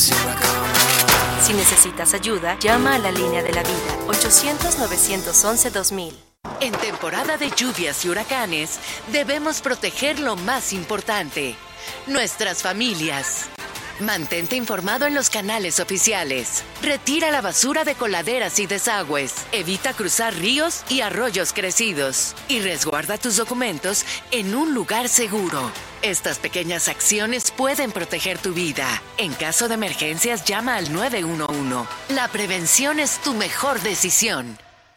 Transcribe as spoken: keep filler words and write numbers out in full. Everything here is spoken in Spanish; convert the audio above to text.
Si necesitas ayuda, llama a la línea de la vida, ochocientos, novecientos once, dos mil. En temporada de lluvias y huracanes, debemos proteger lo más importante, nuestras familias. Mantente informado en los canales oficiales. Retira la basura de coladeras y desagües. Evita cruzar ríos y arroyos crecidos. Y resguarda tus documentos en un lugar seguro. Estas pequeñas acciones pueden proteger tu vida. En caso de emergencias, llama al nueve uno uno. La prevención es tu mejor decisión.